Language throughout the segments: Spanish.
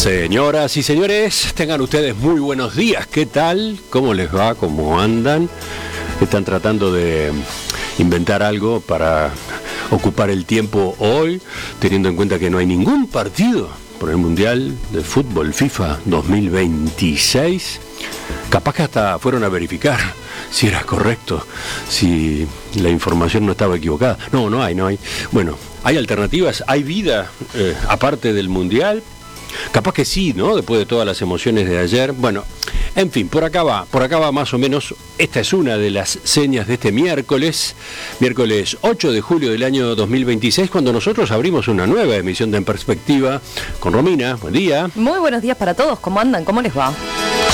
Señoras y señores, tengan ustedes muy buenos días. ¿Qué tal? ¿Cómo les va? ¿Cómo andan? ¿Están tratando de inventar algo para ocupar el tiempo hoy, teniendo en cuenta que no hay ningún partido por el Mundial de Fútbol FIFA 2026? Capaz que hasta fueron a verificar si era correcto, si la información no estaba equivocada. No hay. Bueno, hay alternativas, hay vida aparte del Mundial. Capaz que sí, ¿no? Después de todas las emociones de ayer. Bueno, en fin, por acá va más o menos. Esta es una de las señas de este miércoles 8 de julio del año 2026, cuando nosotros abrimos una nueva emisión de En Perspectiva con Romina. Buen día. Muy buenos días para todos. ¿Cómo andan? ¿Cómo les va?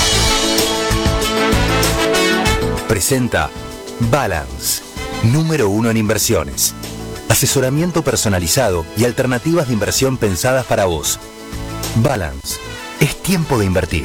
Presenta Balance, número 1 en inversiones. Asesoramiento personalizado y alternativas de inversión pensadas para vos. Balance, es tiempo de invertir.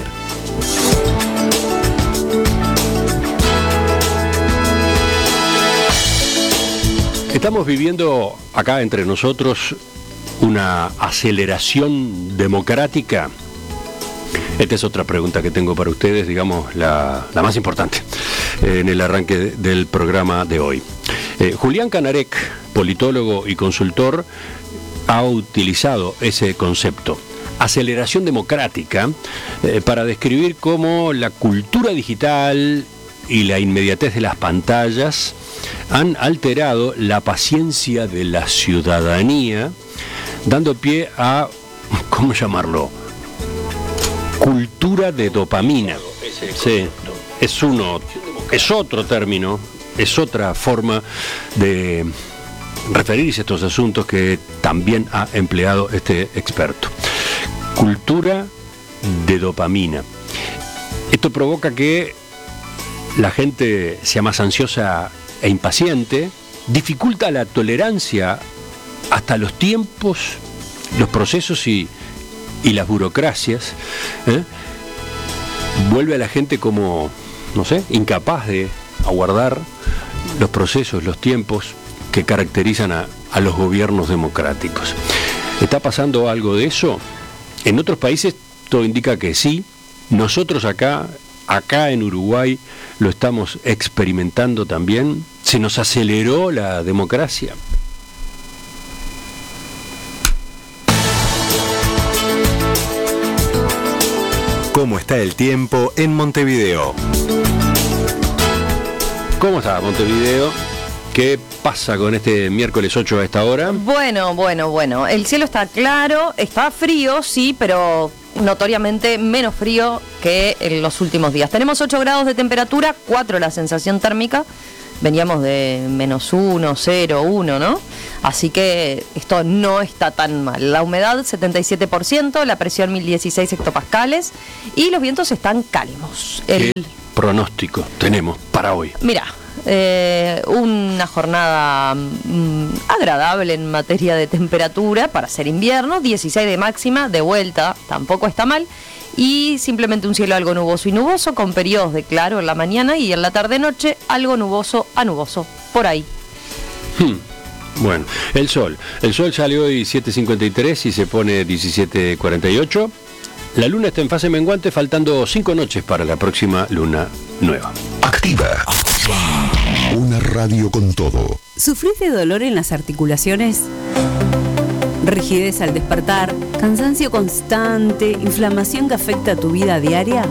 Estamos viviendo acá entre nosotros una aceleración democrática. Esta es otra pregunta que tengo para ustedes, digamos, la más importante en el arranque del programa de hoy. Julián Canarek, politólogo y consultor, ha utilizado ese concepto, aceleración democrática, para describir cómo la cultura digital y la inmediatez de las pantallas han alterado la paciencia de la ciudadanía, dando pie a, ¿cómo llamarlo?, cultura de dopamina. Sí, es otro término, es otra forma de referirse a estos asuntos que también ha empleado este experto. Cultura de dopamina. Esto provoca que la gente sea más ansiosa e impaciente, dificulta la tolerancia hasta los tiempos, los procesos y las burocracias, vuelve a la gente como, incapaz de aguardar los procesos, los tiempos que caracterizan a los gobiernos democráticos. ¿Está pasando algo de eso? En otros países todo indica que sí. Nosotros acá en Uruguay lo estamos experimentando también. ¿Se nos aceleró la democracia? ¿Cómo está el tiempo en Montevideo? ¿Cómo está Montevideo? ¿Qué pasa con este miércoles 8 a esta hora? Bueno. El cielo está claro, está frío, sí, pero notoriamente menos frío que en los últimos días. Tenemos 8 grados de temperatura, 4 la sensación térmica. Veníamos de -1, 0, 1, ¿no? Así que esto no está tan mal. La humedad 77%, la presión 1016 hectopascales y los vientos están cálidos. ¿Qué pronóstico tenemos para hoy? Mira, una jornada agradable en materia de temperatura para ser invierno, 16 de máxima, de vuelta tampoco está mal, y simplemente un cielo algo nuboso y nuboso, con periodos de claro en la mañana y en la tarde-noche algo nuboso a nuboso, por ahí. Bueno, el sol sale hoy 7:53 y se pone 17:48. La luna está en fase menguante, faltando 5 noches para la próxima luna nueva. Activa. Una radio con todo. ¿Sufrís de dolor en las articulaciones? ¿Rigidez al despertar? ¿Cansancio constante? ¿Inflamación que afecta a tu vida diaria?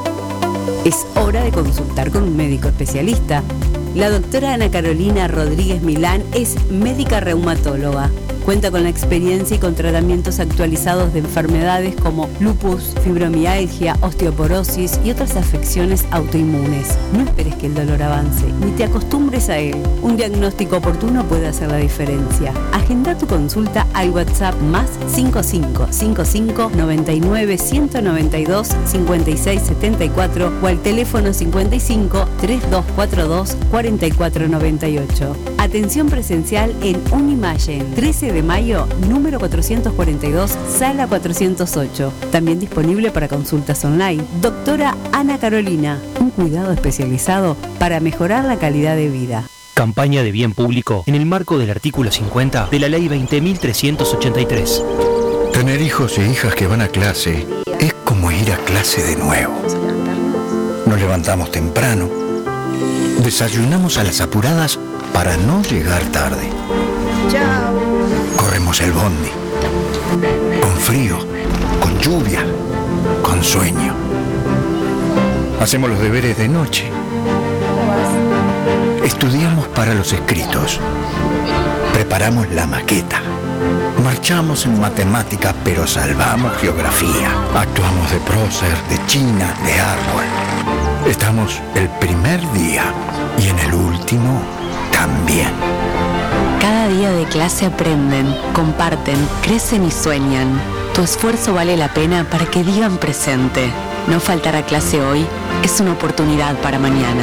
Es hora de consultar con un médico especialista. La doctora Ana Carolina Rodríguez Milán es médica reumatóloga. Cuenta con la experiencia y con tratamientos actualizados de enfermedades como lupus, fibromialgia, osteoporosis y otras afecciones autoinmunes. No esperes que el dolor avance, ni te acostumbres a él. Un diagnóstico oportuno puede hacer la diferencia. Agenda tu consulta al WhatsApp +55 55 99 192 56 74 o al teléfono 55 3242 4498. Atención presencial en Unimagen, 13 de mayo, número 442, sala 408. También disponible para consultas online. Doctora Ana Carolina, un cuidado especializado para mejorar la calidad de vida. Campaña de bien público en el marco del artículo 50 de la Ley 20.383. Tener hijos e hijas que van a clase como ir a clase de nuevo. Nos levantamos temprano, desayunamos a las apuradas para no llegar tarde. Chao. Corremos el bondi, con frío, con lluvia, con sueño. Hacemos los deberes de noche. Estudiamos para los escritos. Preparamos la maqueta. Marchamos en matemática, pero salvamos geografía. Actuamos de prócer, de china, de árbol. Estamos el primer día y en el último también. Cada día de clase aprenden, comparten, crecen y sueñan. Tu esfuerzo vale la pena para que digan presente. No faltar a clase hoy es una oportunidad para mañana.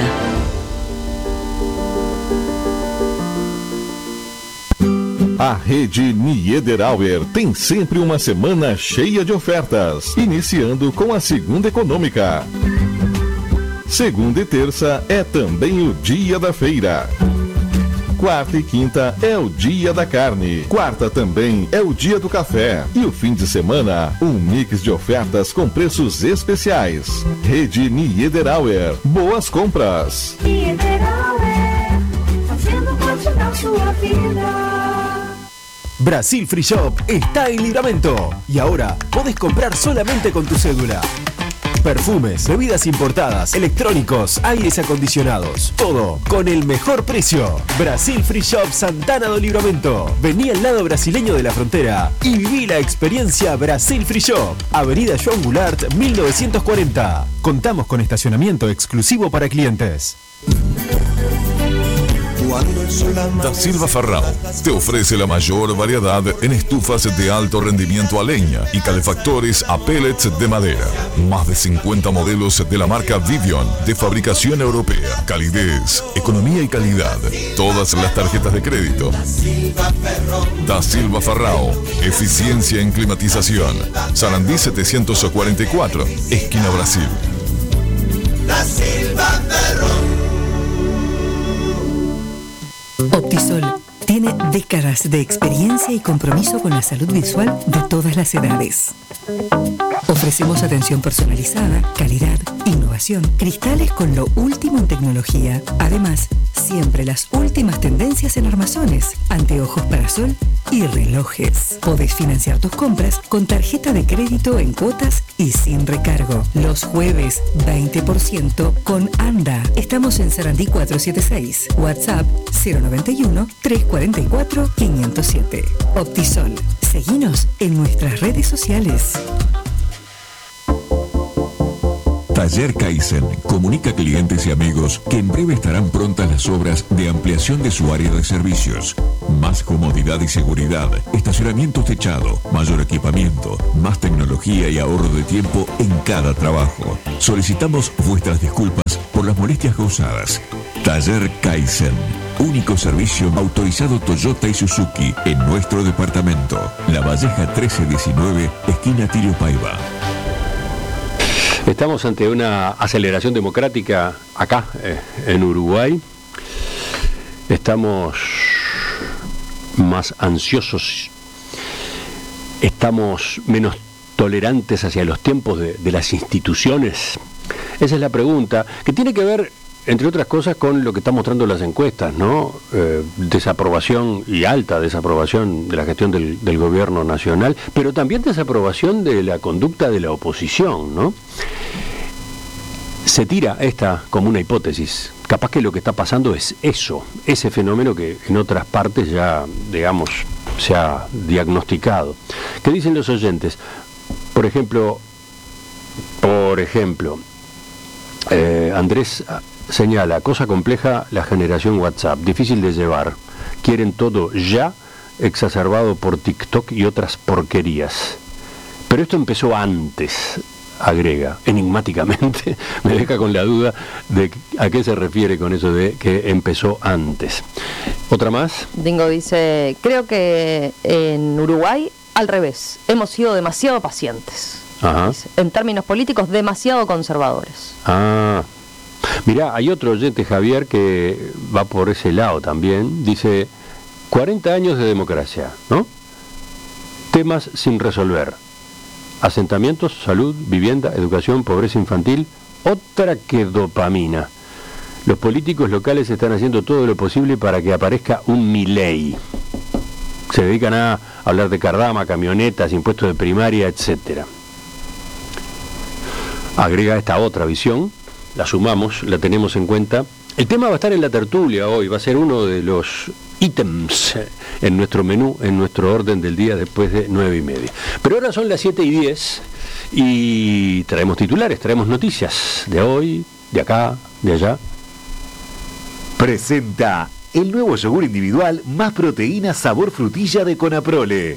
A rede Niederauer tem sempre uma semana cheia de ofertas, iniciando com a segunda econômica. Segunda e terça é também o dia da feira. Quarta e quinta é o dia da carne. Quarta também é o dia do café. E o fim de semana, um mix de ofertas com preços especiais. Rede Niederauer. Boas compras. Niederauer, fazendo parte da sua vida. Brasil Free Shop está en Libramento y ahora podés comprar solamente con tu cédula. Perfumes, bebidas importadas, electrónicos, aires acondicionados, todo con el mejor precio. Brasil Free Shop Santana do Livramento. Vení al lado brasileño de la frontera y viví la experiencia Brasil Free Shop. Avenida Joan Goulart, 1940. Contamos con estacionamiento exclusivo para clientes. Da Silva Farrao te ofrece la mayor variedad en estufas de alto rendimiento a leña y calefactores a pellets de madera. Más de 50 modelos de la marca Vivion, de fabricación europea. Calidez, economía y calidad. Todas las tarjetas de crédito. Da Silva Farrao, eficiencia en climatización. Sarandí 744, esquina Brasil. Da Silva Ferro. Optisol tiene décadas de experiencia y compromiso con la salud visual de todas las edades. Ofrecemos atención personalizada, calidad, innovación, cristales con lo último en tecnología. Además, siempre las últimas tendencias en armazones, anteojos para sol y relojes. Podés financiar tus compras con tarjeta de crédito en cuotas y sin recargo. Los jueves, 20% con ANDA. Estamos en Sarandí 476. WhatsApp 091-344-507. Optisol. Seguinos en nuestras redes sociales. Taller Kaizen comunica a clientes y amigos que en breve estarán prontas las obras de ampliación de su área de servicios. Más comodidad y seguridad, estacionamiento techado, mayor equipamiento, más tecnología y ahorro de tiempo en cada trabajo. Solicitamos vuestras disculpas por las molestias causadas. Taller Kaizen, único servicio autorizado Toyota y Suzuki en nuestro departamento. La Valleja 1319, esquina Tirio Paiva. Estamos ante una aceleración democrática acá, en Uruguay. Estamos más ansiosos, estamos menos tolerantes hacia los tiempos de las instituciones. Esa es la pregunta, que tiene que ver, entre otras cosas, con lo que están mostrando las encuestas, ¿no? Desaprobación y alta desaprobación de la gestión del gobierno nacional, pero también desaprobación de la conducta de la oposición, ¿no? Se tira esta como una hipótesis. Capaz que lo que está pasando es eso, ese fenómeno que en otras partes ya, digamos, se ha diagnosticado. ¿Qué dicen los oyentes? Por ejemplo, Andrés señala, cosa compleja la generación WhatsApp, difícil de llevar, quieren todo ya, exacerbado por TikTok y otras porquerías. Pero esto empezó antes, agrega, enigmáticamente, me deja con la duda de a qué se refiere con eso de que empezó antes. ¿Otra más? Dingo dice, creo que en Uruguay, al revés, hemos sido demasiado pacientes. Dice, en términos políticos, demasiado conservadores. Mirá, hay otro oyente, Javier, que va por ese lado también. Dice, 40 años de democracia, ¿no? Temas sin resolver. asentamientos, salud, vivienda, educación, pobreza infantil, otra que dopamina. Los políticos locales están haciendo todo lo posible para que aparezca un Milei. Se dedican a hablar de cardama, camionetas, impuestos de primaria, etcétera. Agrega esta otra visión, la sumamos, la tenemos en cuenta. El tema va a estar en la tertulia hoy, va a ser uno de los ítems en nuestro menú, en nuestro orden del día después de 9:30. Pero ahora son las 7:10 y traemos titulares, traemos noticias de hoy, de acá, de allá. Presenta el nuevo yogur individual más proteína sabor frutilla de Conaprole.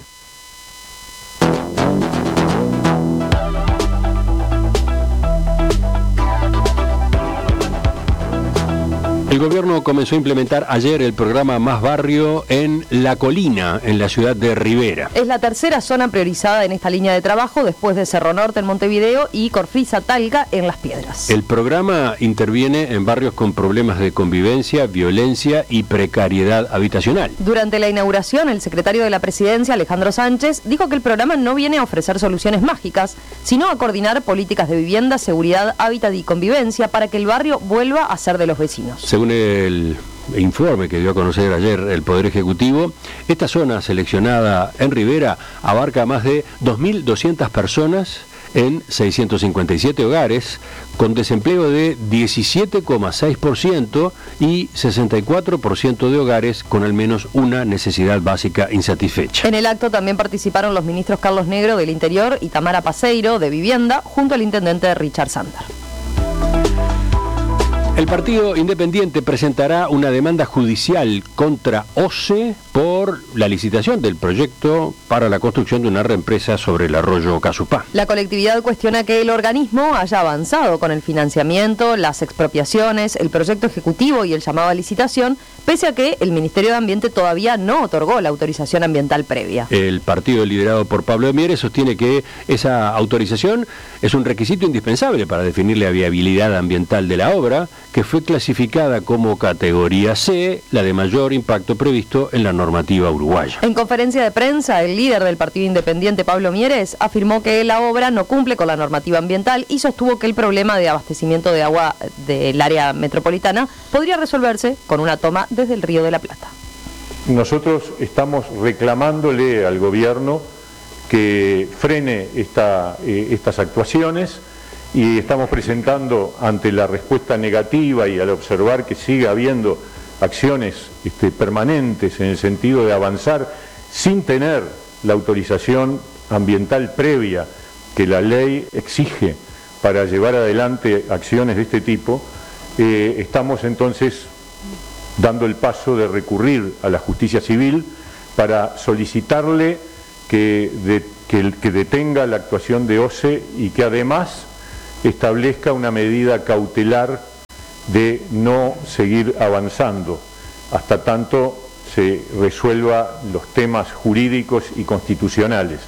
El gobierno comenzó a implementar ayer el programa Más Barrio en La Colina, en la ciudad de Rivera. Es la tercera zona priorizada en esta línea de trabajo después de Cerro Norte en Montevideo y Corfisa Talca en Las Piedras. El programa interviene en barrios con problemas de convivencia, violencia y precariedad habitacional. Durante la inauguración, el secretario de la Presidencia, Alejandro Sánchez, dijo que el programa no viene a ofrecer soluciones mágicas, sino a coordinar políticas de vivienda, seguridad, hábitat y convivencia para que el barrio vuelva a ser de los vecinos. Según el informe que dio a conocer ayer el Poder Ejecutivo, esta zona seleccionada en Rivera abarca más de 2.200 personas en 657 hogares, con desempleo de 17,6% y 64% de hogares con al menos una necesidad básica insatisfecha. En el acto también participaron los ministros Carlos Negro del Interior y Tamara Paseiro de Vivienda, junto al intendente Richard Sander. El Partido Independiente presentará una demanda judicial contra OCE por la licitación del proyecto para la construcción de una represa sobre el arroyo Casupá. La colectividad cuestiona que el organismo haya avanzado con el financiamiento, las expropiaciones, el proyecto ejecutivo y el llamado a licitación, pese a que el Ministerio de Ambiente todavía no otorgó la autorización ambiental previa. El partido liderado por Pablo Mieres sostiene que esa autorización es un requisito indispensable para definir la viabilidad ambiental de la obra, que fue clasificada como categoría C, la de mayor impacto previsto en la normativa uruguaya. En conferencia de prensa, el líder del Partido Independiente, Pablo Mieres, afirmó que la obra no cumple con la normativa ambiental y sostuvo que el problema de abastecimiento de agua del área metropolitana podría resolverse con una toma desde el Río de la Plata. Nosotros estamos reclamándole al gobierno que frene estas actuaciones y estamos presentando, ante la respuesta negativa y al observar que sigue habiendo acciones permanentes en el sentido de avanzar sin tener la autorización ambiental previa que la ley exige para llevar adelante acciones de este tipo, estamos entonces dando el paso de recurrir a la justicia civil para solicitarle que detenga la actuación de OCE y que además establezca una medida cautelar de no seguir avanzando hasta tanto se resuelva los temas jurídicos y constitucionales.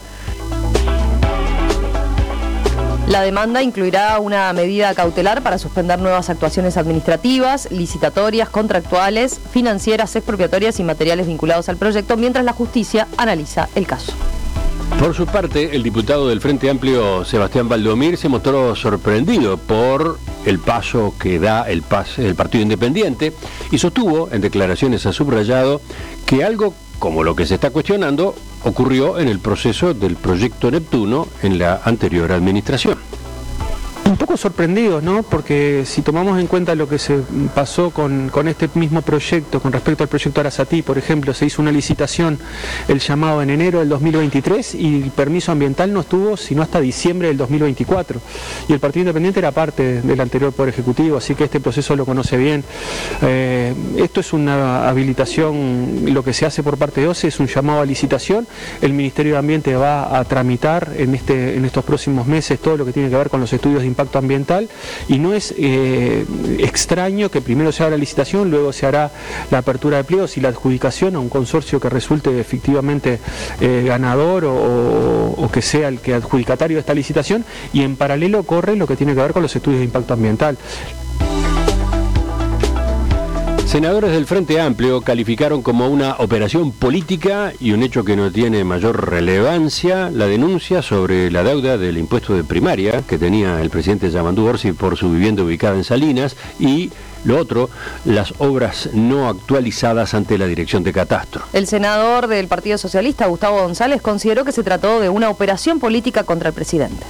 La demanda incluirá una medida cautelar para suspender nuevas actuaciones administrativas, licitatorias, contractuales, financieras, expropiatorias y materiales vinculados al proyecto, mientras la justicia analiza el caso. Por su parte, el diputado del Frente Amplio, Sebastián Valdomir, se mostró sorprendido por el paso que da el Partido Independiente y sostuvo, en declaraciones a subrayado, que algo como lo que se está cuestionando ocurrió en el proceso del proyecto Neptuno en la anterior administración. Un poco sorprendidos, ¿no? Porque si tomamos en cuenta lo que se pasó con este mismo proyecto, con respecto al proyecto Arasatí, por ejemplo, se hizo una licitación, el llamado en enero del 2023 y el permiso ambiental no estuvo sino hasta diciembre del 2024. Y el Partido Independiente era parte del anterior Poder Ejecutivo, así que este proceso lo conoce bien. Esto es una habilitación, lo que se hace por parte de OCE es un llamado a licitación. El Ministerio de Ambiente va a tramitar en estos próximos meses todo lo que tiene que ver con los estudios de impacto ambiental y no es extraño que primero se haga la licitación, luego se hará la apertura de pliegos y la adjudicación a un consorcio que resulte efectivamente ganador o que sea el que adjudicatario de esta licitación, y en paralelo corre lo que tiene que ver con los estudios de impacto ambiental. Senadores del Frente Amplio calificaron como una operación política y un hecho que no tiene mayor relevancia la denuncia sobre la deuda del impuesto de primaria que tenía el presidente Yamandu Orsi por su vivienda ubicada en Salinas y lo otro, las obras no actualizadas ante la Dirección de Catastro. El senador del Partido Socialista, Gustavo González, consideró que se trató de una operación política contra el presidente.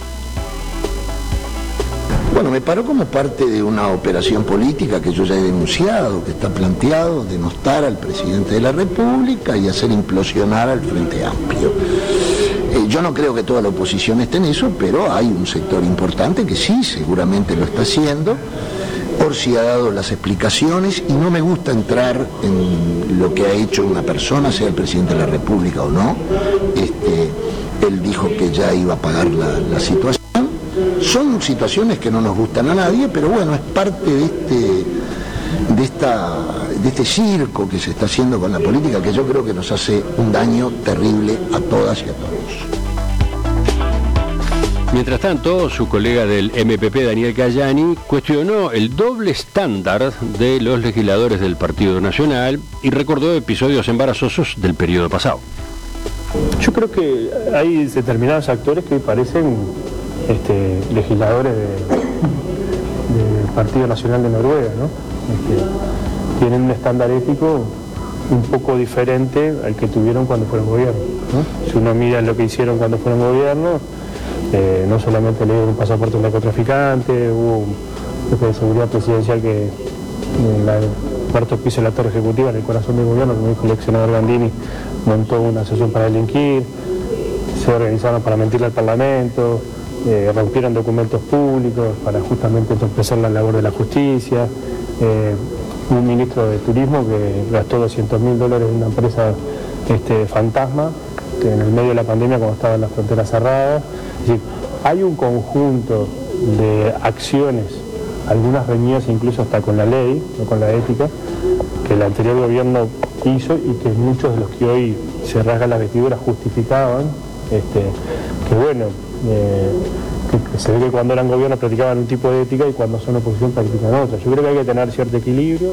Bueno, me paró como parte de una operación política que yo ya he denunciado, que está planteado denostar al presidente de la República y hacer implosionar al Frente Amplio. Yo no creo que toda la oposición esté en eso, pero hay un sector importante que sí, seguramente lo está haciendo. Orsi ha dado las explicaciones y no me gusta entrar en lo que ha hecho una persona, sea el presidente de la República o no. Él dijo que ya iba a pagar la situación. Son situaciones que no nos gustan a nadie, pero bueno, es parte de este circo que se está haciendo con la política, que yo creo que nos hace un daño terrible a todas y a todos. Mientras tanto, su colega del MPP, Daniel Cayani, cuestionó el doble estándar de los legisladores del Partido Nacional y recordó episodios embarazosos del periodo pasado. Yo creo que hay determinados actores que parecen legisladores del Partido Nacional de Noruega, ¿no? Tienen un estándar ético un poco diferente al que tuvieron cuando fueron gobierno, ¿no? Si uno mira lo que hicieron cuando fueron gobierno, no solamente le dieron un pasaporte a un narcotraficante, hubo un jefe de seguridad presidencial que en el cuarto piso de la torre ejecutiva, en el corazón del gobierno, como dijo el ex senador Gandini, montó una sesión para delinquir, se organizaron para mentirle al Parlamento, rompieron documentos públicos para justamente entorpecer la labor de la justicia, un ministro de turismo que gastó $200.000 en una empresa fantasma, que en el medio de la pandemia, cuando estaban las fronteras cerradas. Es decir, hay un conjunto de acciones, algunas reñidas incluso hasta con la ley, no con la ética, que el anterior gobierno hizo y que muchos de los que hoy se rasgan las vestiduras justificaban, que bueno, que se ve que cuando eran gobierno practicaban un tipo de ética y cuando son oposición practican otra. Yo creo que hay que tener cierto equilibrio.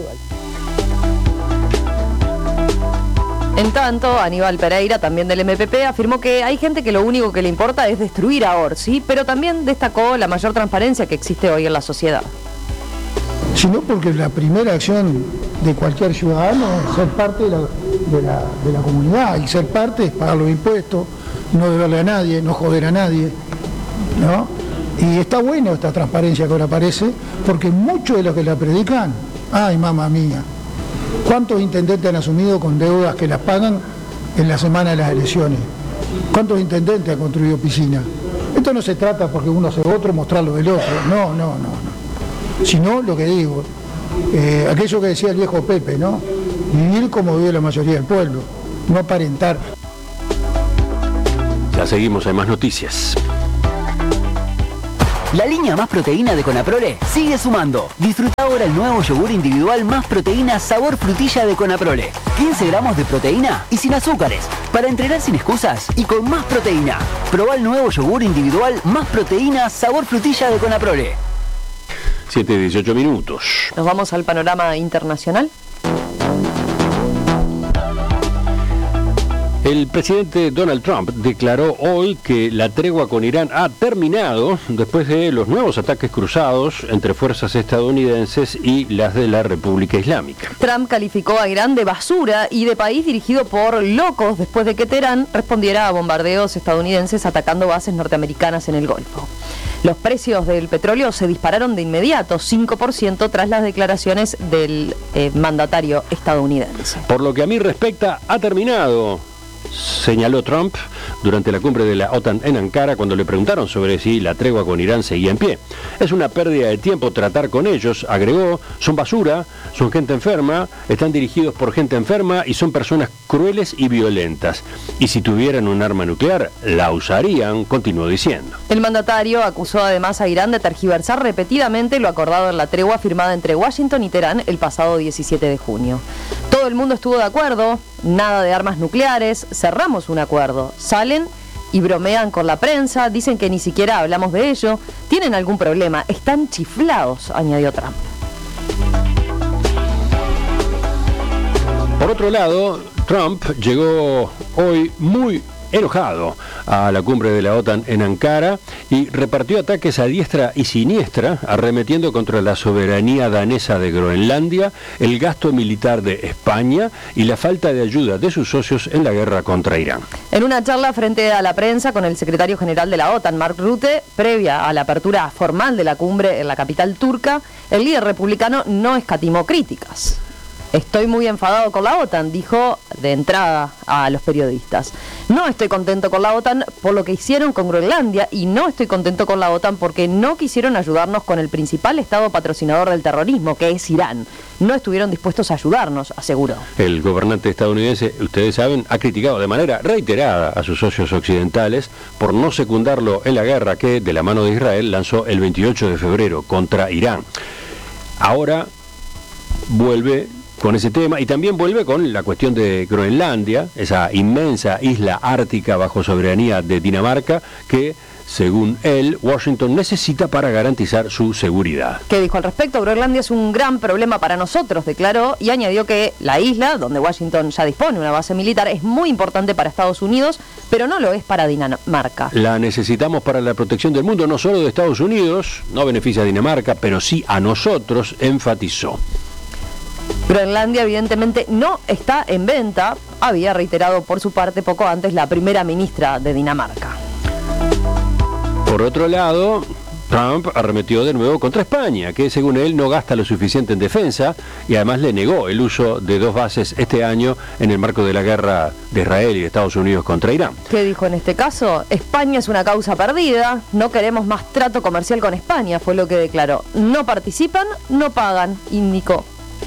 En tanto, Aníbal Pereira, también del MPP, afirmó que hay gente que lo único que le importa es destruir a Orsi, pero también destacó la mayor transparencia que existe hoy en la sociedad. Sino porque la primera acción de cualquier ciudadano es ser parte de la comunidad, y ser parte es pagar los impuestos, no deberle a nadie, no joder a nadie, ¿no? Y está bueno esta transparencia que ahora aparece, porque muchos de los que la predican, ay mamá mía, ¿cuántos intendentes han asumido con deudas que las pagan en la semana de las elecciones? ¿Cuántos intendentes han construido piscinas? Esto no se trata porque uno hace otro mostrarlo del otro, no. Sino lo que digo, aquello que decía el viejo Pepe, ¿no? Vivir como vive la mayoría del pueblo, no aparentar. Ya seguimos, hay más noticias. La línea Más Proteína de Conaprole sigue sumando. Disfruta ahora el nuevo yogur individual Más Proteína sabor frutilla de Conaprole. 15 gramos de proteína y sin azúcares, para entrenar sin excusas y con más proteína. Probá el nuevo yogur individual Más Proteína sabor frutilla de Conaprole. 7:18. Nos vamos al panorama internacional. El presidente Donald Trump declaró hoy que la tregua con Irán ha terminado después de los nuevos ataques cruzados entre fuerzas estadounidenses y las de la República Islámica. Trump calificó a Irán de basura y de país dirigido por locos después de que Teherán respondiera a bombardeos estadounidenses atacando bases norteamericanas en el Golfo. Los precios del petróleo se dispararon de inmediato, 5% tras las declaraciones del mandatario estadounidense. Por lo que a mí respecta, ha terminado, señaló Trump durante la cumbre de la OTAN en Ankara cuando le preguntaron sobre si la tregua con Irán seguía en pie. Es una pérdida de tiempo tratar con ellos, agregó, son basura, son gente enferma, están dirigidos por gente enferma y son personas crueles y violentas. Y si tuvieran un arma nuclear, la usarían, continuó diciendo. El mandatario acusó además a Irán de tergiversar repetidamente lo acordado en la tregua firmada entre Washington y Teherán el pasado 17 de junio. Todo el mundo estuvo de acuerdo, nada de armas nucleares, cerramos un acuerdo. Salen y bromean con la prensa, dicen que ni siquiera hablamos de ello, tienen algún problema, están chiflados, añadió Trump. Por otro lado, Trump llegó hoy muy enojado a la cumbre de la OTAN en Ankara y repartió ataques a diestra y siniestra, arremetiendo contra la soberanía danesa de Groenlandia, el gasto militar de España y la falta de ayuda de sus socios en la guerra contra Irán. En una charla frente a la prensa con el secretario general de la OTAN, Mark Rutte, previa a la apertura formal de la cumbre en la capital turca, el líder republicano no escatimó críticas. Estoy muy enfadado con la OTAN, dijo de entrada a los periodistas. No estoy contento con la OTAN por lo que hicieron con Groenlandia y no estoy contento con la OTAN porque no quisieron ayudarnos con el principal estado patrocinador del terrorismo, que es Irán. No estuvieron dispuestos a ayudarnos, aseguró. El gobernante estadounidense, ustedes saben, ha criticado de manera reiterada a sus socios occidentales por no secundarlo en la guerra que, de la mano de Israel, lanzó el 28 de febrero contra Irán. Ahora vuelve con ese tema y también vuelve con la cuestión de Groenlandia, esa inmensa isla ártica bajo soberanía de Dinamarca que, según él, Washington necesita para garantizar su seguridad. ¿Qué dijo al respecto? Groenlandia es un gran problema para nosotros, declaró, y añadió que la isla, donde Washington ya dispone una base militar, es muy importante para Estados Unidos, pero no lo es para Dinamarca. La necesitamos para la protección del mundo, no solo de Estados Unidos, no beneficia a Dinamarca, pero sí a nosotros, enfatizó. Groenlandia evidentemente no está en venta, había reiterado por su parte poco antes la primera ministra de Dinamarca. Por otro lado, Trump arremetió de nuevo contra España, que según él no gasta lo suficiente en defensa y además le negó el uso de 2 bases este año en el marco de la guerra de Israel y de Estados Unidos contra Irán. ¿Qué dijo en este caso? España es una causa perdida, no queremos más trato comercial con España, fue lo que declaró. No participan, no pagan, indicó.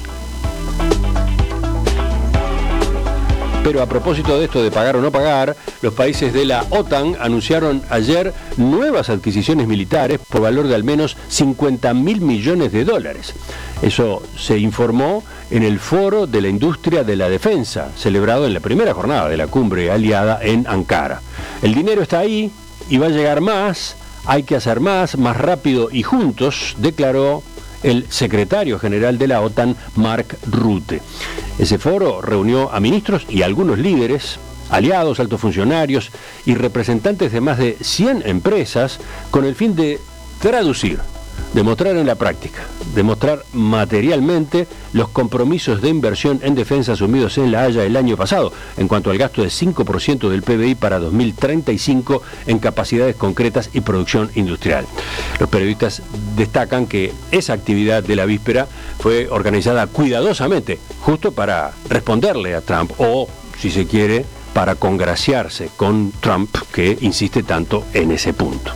Pero a propósito de esto de pagar o no pagar, los países de la OTAN anunciaron ayer nuevas adquisiciones militares por valor de al menos 50.000 millones de dólares. Eso se informó en el Foro de la Industria de la Defensa, celebrado en la primera jornada de la cumbre aliada en Ankara. El dinero está ahí y va a llegar más, hay que hacer más rápido y juntos, declaró el secretario general de la OTAN, Mark Rutte. Ese foro reunió a ministros y algunos líderes, aliados, altos funcionarios y representantes de más de 100 empresas con el fin de traducir, demostrar en la práctica, demostrar materialmente los compromisos de inversión en defensa asumidos en La Haya el año pasado, en cuanto al gasto de 5% del PBI para 2035 en capacidades concretas y producción industrial. Los periodistas destacan que esa actividad de la víspera fue organizada cuidadosamente, justo para responderle a Trump, o, si se quiere, para congraciarse con Trump, que insiste tanto en ese punto.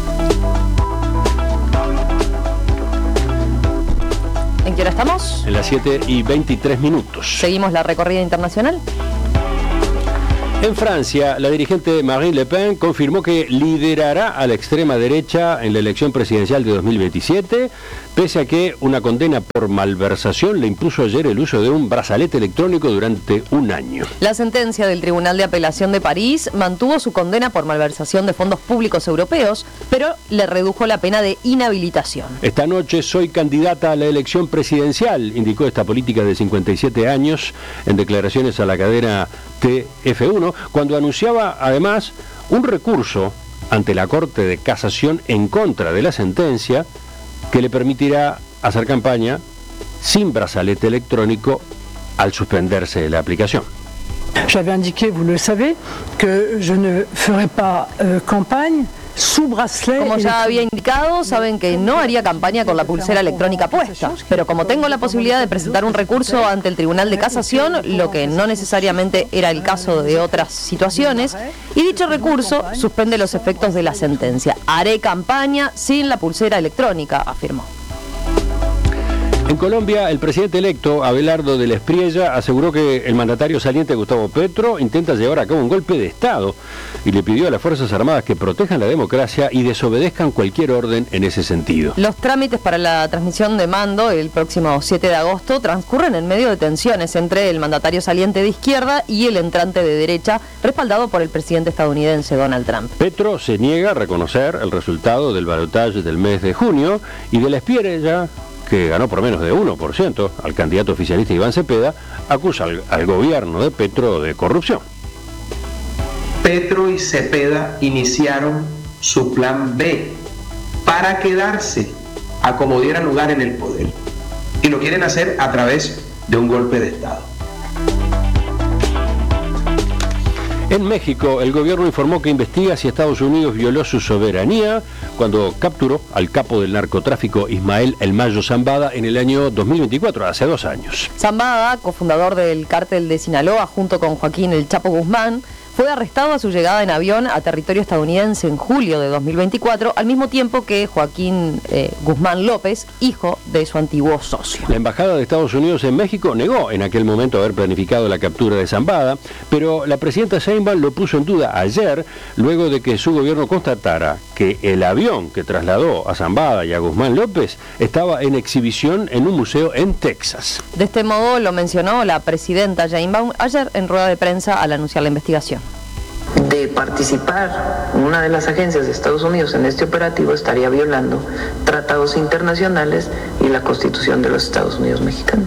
¿En qué hora estamos? En las 7:23. ¿Seguimos la recorrida internacional? En Francia, la dirigente Marine Le Pen confirmó que liderará a la extrema derecha en la elección presidencial de 2027, pese a que una condena por malversación le impuso ayer el uso de un brazalete electrónico durante un año. La sentencia del Tribunal de Apelación de París mantuvo su condena por malversación de fondos públicos europeos, pero le redujo la pena de inhabilitación. Esta noche soy candidata a la elección presidencial, indicó esta política de 57 años en declaraciones a la cadena TF1, cuando anunciaba además un recurso ante la Corte de Casación en contra de la sentencia que le permitirá hacer campaña sin brazalete electrónico al suspenderse la aplicación. J'avais indiqué, vous le savez, que je ne ferai pas campagne sous bracelet. Como ya había indicado, saben que no haría campaña con la pulsera electrónica puesta, pero como tengo la posibilidad de presentar un recurso ante el Tribunal de Casación, lo que no necesariamente era el caso de otras situaciones, y dicho recurso suspende los efectos de la sentencia. Haré campaña sin la pulsera electrónica, afirmó. En Colombia, el presidente electo, Abelardo de la Espriella, aseguró que el mandatario saliente Gustavo Petro intenta llevar a cabo un golpe de Estado y le pidió a las Fuerzas Armadas que protejan la democracia y desobedezcan cualquier orden en ese sentido. Los trámites para la transmisión de mando el próximo 7 de agosto transcurren en medio de tensiones entre el mandatario saliente de izquierda y el entrante de derecha, respaldado por el presidente estadounidense Donald Trump. Petro se niega a reconocer el resultado del balotaje del mes de junio y de la Espriella, que ganó por menos de 1% al candidato oficialista Iván Cepeda, acusa al gobierno de Petro de corrupción. Petro y Cepeda iniciaron su plan B para quedarse a como diera lugar en el poder. Y lo quieren hacer a través de un golpe de Estado. En México, el gobierno informó que investiga si Estados Unidos violó su soberanía cuando capturó al capo del narcotráfico Ismael El Mayo Zambada en el año 2024, hace 2 años. Zambada, cofundador del cártel de Sinaloa junto con Joaquín El Chapo Guzmán, fue arrestado a su llegada en avión a territorio estadounidense en julio de 2024, al mismo tiempo que Joaquín Guzmán López, hijo de su antiguo socio. La Embajada de Estados Unidos en México negó en aquel momento haber planificado la captura de Zambada, pero la presidenta Sheinbaum lo puso en duda ayer, luego de que su gobierno constatara que el avión que trasladó a Zambada y a Guzmán López estaba en exhibición en un museo en Texas. De este modo lo mencionó la presidenta Sheinbaum ayer en rueda de prensa al anunciar la investigación. De participar una de las agencias de Estados Unidos en este operativo estaría violando tratados internacionales y la Constitución de los Estados Unidos mexicanos.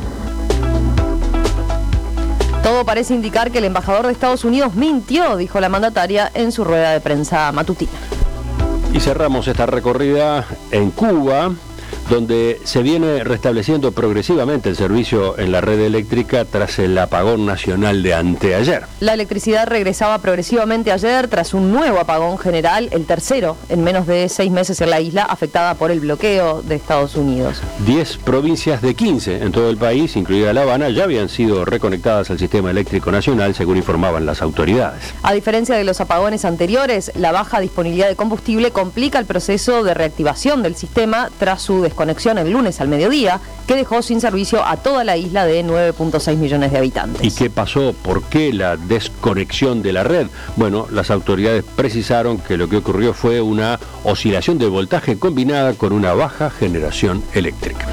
Todo parece indicar que el embajador de Estados Unidos mintió, dijo la mandataria en su rueda de prensa matutina. Y cerramos esta recorrida en Cuba, donde se viene restableciendo progresivamente el servicio en la red eléctrica tras el apagón nacional de anteayer. La electricidad regresaba progresivamente ayer tras un nuevo apagón general, el tercero en menos de 6 meses en la isla, afectada por el bloqueo de Estados Unidos. 10 provincias de 15 en todo el país, incluida La Habana, ya habían sido reconectadas al sistema eléctrico nacional, según informaban las autoridades. A diferencia de los apagones anteriores, la baja disponibilidad de combustible complica el proceso de reactivación del sistema tras su desconexión el lunes al mediodía, que dejó sin servicio a toda la isla de 9.6 millones de habitantes. ¿Y qué pasó? ¿Por qué la desconexión de la red? Bueno, las autoridades precisaron que lo que ocurrió fue una oscilación de voltaje combinada con una baja generación eléctrica.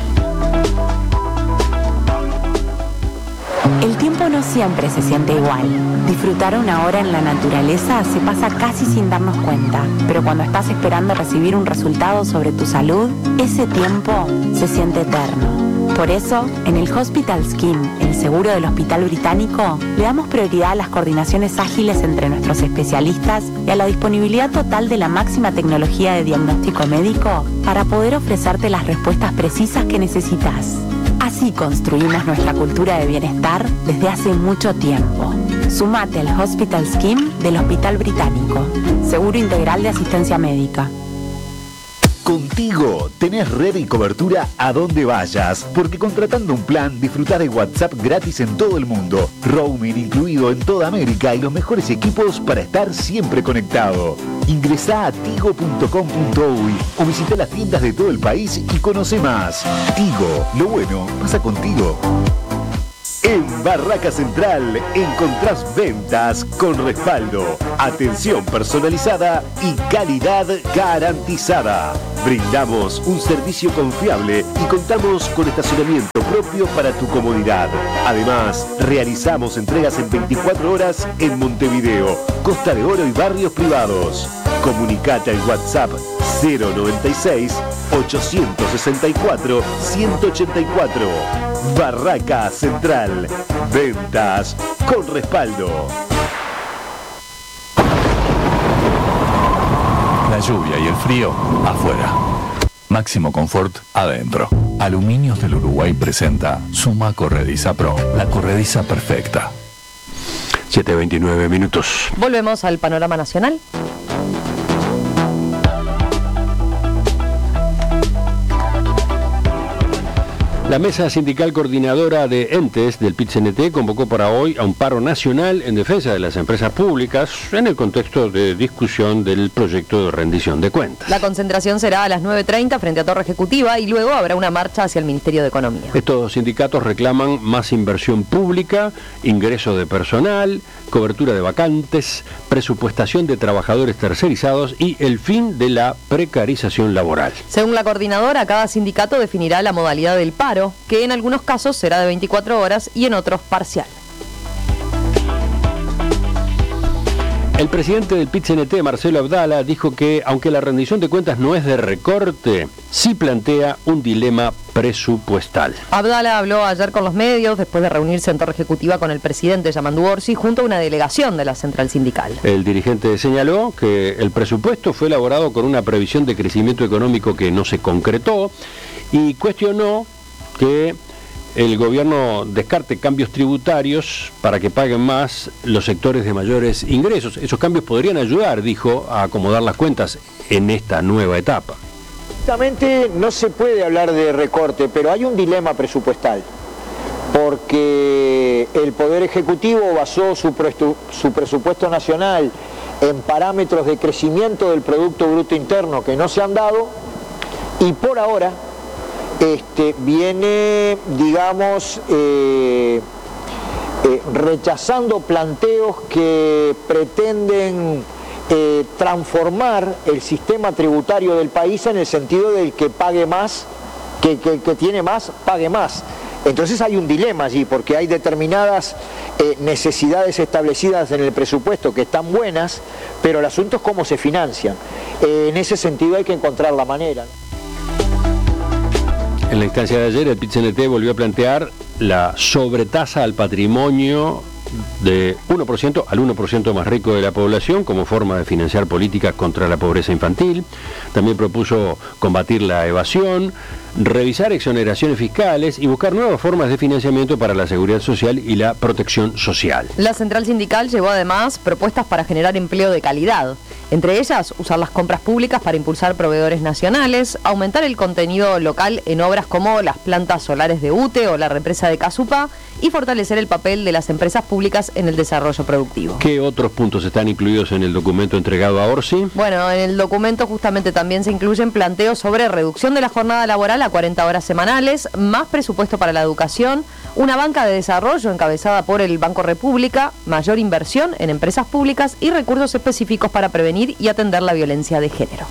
El tiempo no siempre se siente igual. Disfrutar una hora en la naturaleza se pasa casi sin darnos cuenta, pero cuando estás esperando recibir un resultado sobre tu salud, ese tiempo se siente eterno. Por eso, en el Hospital Skin, el seguro del Hospital Británico, le damos prioridad a las coordinaciones ágiles entre nuestros especialistas y a la disponibilidad total de la máxima tecnología de diagnóstico médico para poder ofrecerte las respuestas precisas que necesitas. Así construimos nuestra cultura de bienestar desde hace mucho tiempo. Sumate al Hospital Scheme del Hospital Británico. Seguro integral de asistencia médica. Contigo tenés red y cobertura a donde vayas, porque contratando un plan disfrutás de WhatsApp gratis en todo el mundo, roaming incluido en toda América y los mejores equipos para estar siempre conectado. Ingresá a tigo.com.uy o visita las tiendas de todo el país y conoce más. Tigo, lo bueno pasa contigo. En Barraca Central encontrás ventas con respaldo, atención personalizada y calidad garantizada. Brindamos un servicio confiable y contamos con estacionamiento propio para tu comodidad. Además, realizamos entregas en 24 horas en Montevideo, Costa de Oro y barrios privados. Comunicate al WhatsApp 096 864 184. Barraca Central. Ventas con respaldo. La lluvia y el frío afuera. Máximo confort adentro. Aluminios del Uruguay presenta Suma Corrediza Pro, la corrediza perfecta. 7:29 minutos. Volvemos al panorama nacional. La Mesa Sindical Coordinadora de Entes del PIT-CNT convocó para hoy a un paro nacional en defensa de las empresas públicas en el contexto de discusión del proyecto de rendición de cuentas. La concentración será a las 9:30 frente a Torre Ejecutiva y luego habrá una marcha hacia el Ministerio de Economía. Estos sindicatos reclaman más inversión pública, ingreso de personal, cobertura de vacantes, presupuestación de trabajadores tercerizados y el fin de la precarización laboral. Según la coordinadora, cada sindicato definirá la modalidad del paro, que en algunos casos será de 24 horas y en otros parcial. El presidente del PIT-CNT, Marcelo Abdala, dijo que aunque la rendición de cuentas no es de recorte, sí plantea un dilema presupuestal. Abdala habló ayer con los medios después de reunirse en Torre Ejecutiva con el presidente Yamandu Orsi junto a una delegación de la central sindical. El dirigente señaló que el presupuesto fue elaborado con una previsión de crecimiento económico que no se concretó y cuestionó que el gobierno descarte cambios tributarios para que paguen más los sectores de mayores ingresos. Esos cambios podrían ayudar, dijo, a acomodar las cuentas en esta nueva etapa. Justamente no se puede hablar de recorte, pero hay un dilema presupuestal, porque el Poder Ejecutivo basó su presupuesto nacional en parámetros de crecimiento del Producto Bruto Interno que no se han dado, y por ahora viene, digamos, rechazando planteos que pretenden transformar el sistema tributario del país en el sentido del que pague más, que tiene más, pague más. Entonces hay un dilema allí, porque hay determinadas necesidades establecidas en el presupuesto que están buenas, pero el asunto es cómo se financian. En ese sentido hay que encontrar la manera. En la instancia de ayer, el PIT-CNT volvió a plantear la sobretasa al patrimonio de 1% al 1% más rico de la población como forma de financiar políticas contra la pobreza infantil. También propuso combatir la evasión, revisar exoneraciones fiscales y buscar nuevas formas de financiamiento para la seguridad social y la protección social. La central sindical llevó además propuestas para generar empleo de calidad. Entre ellas, usar las compras públicas para impulsar proveedores nacionales, aumentar el contenido local en obras como las plantas solares de UTE o la represa de Casupá y fortalecer el papel de las empresas públicas en el desarrollo productivo. ¿Qué otros puntos están incluidos en el documento entregado a Orsi? Bueno, en el documento justamente también se incluyen planteos sobre reducción de la jornada laboral a 40 horas semanales, más presupuesto para la educación, una banca de desarrollo encabezada por el Banco República, mayor inversión en empresas públicas y recursos específicos para prevenir y atender la violencia de género.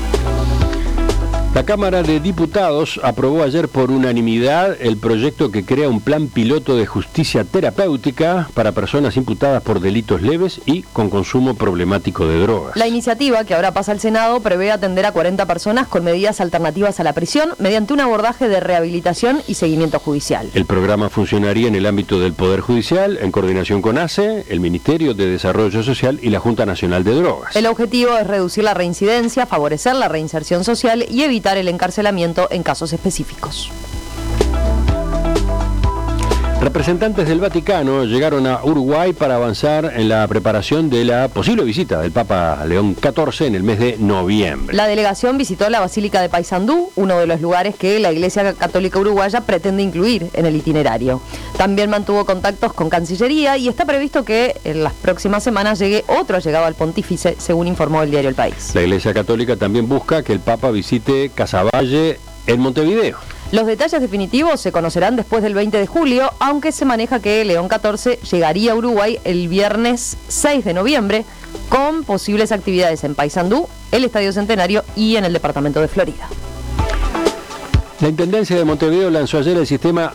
La Cámara de Diputados aprobó ayer por unanimidad el proyecto que crea un plan piloto de justicia terapéutica para personas imputadas por delitos leves y con consumo problemático de drogas. La iniciativa, que ahora pasa al Senado, prevé atender a 40 personas con medidas alternativas a la prisión mediante un abordaje de rehabilitación y seguimiento judicial. El programa funcionaría en el ámbito del Poder Judicial, en coordinación con ACE, el Ministerio de Desarrollo Social y la Junta Nacional de Drogas. El objetivo es reducir la reincidencia, favorecer la reinserción social y evitar el encarcelamiento en casos específicos. Representantes del Vaticano llegaron a Uruguay para avanzar en la preparación de la posible visita del Papa León XIV en el mes de noviembre. La delegación visitó la Basílica de Paysandú, uno de los lugares que la Iglesia Católica Uruguaya pretende incluir en el itinerario. También mantuvo contactos con Cancillería y está previsto que en las próximas semanas llegue otro allegado al pontífice, según informó el diario El País. La Iglesia Católica también busca que el Papa visite Casaballe en Montevideo. Los detalles definitivos se conocerán después del 20 de julio, aunque se maneja que León XIV llegaría a Uruguay el viernes 6 de noviembre, con posibles actividades en Paysandú, el Estadio Centenario y en el departamento de Florida. La Intendencia de Montevideo lanzó ayer el sistema